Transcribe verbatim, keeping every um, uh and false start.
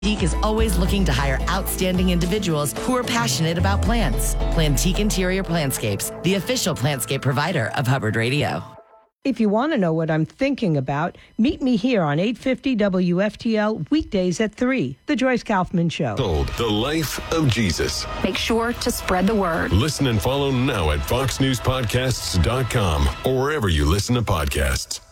Plantique is always looking to hire outstanding individuals who are passionate about plants. Plantique Interior Plantscapes, the official plantscape provider of Hubbard Radio. If you want to know what I'm thinking about, meet me here on eight fifty W F T L weekdays at three, The Joyce Kaufman Show. Told the life of Jesus. Make sure to spread the word. Listen and follow now at fox news podcasts dot com or wherever you listen to podcasts.